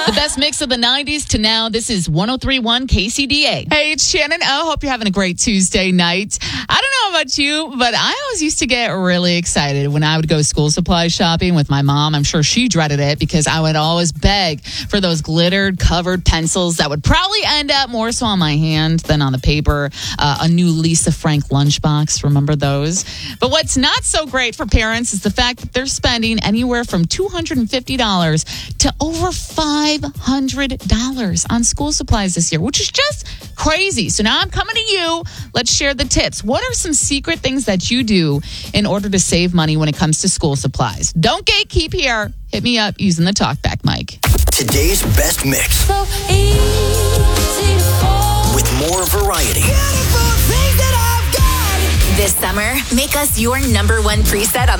The best mix of the 90s to now. This is 103.1 KCDA. Hey, it's Shannon O. Hope you're having a great Tuesday night. I don't know about you, but I always used to get really excited when I would go school supply shopping with my mom. I'm sure she dreaded it because I would always beg for those glittered covered pencils that would probably end up more so on my hand than on the paper. A new Lisa Frank lunchbox. Remember those? But what's not so great for parents is the fact that they're spending anywhere from $250 to over $500 on school supplies this year, which is just crazy. So now I'm coming to you. Let's share the tips. What are some secret things that you do in order to save money when it comes to school supplies? Don't gatekeep here. Hit me up using the talkback mic. Today's best mix. So easy to fall. With more variety. This summer, make us your number one preset on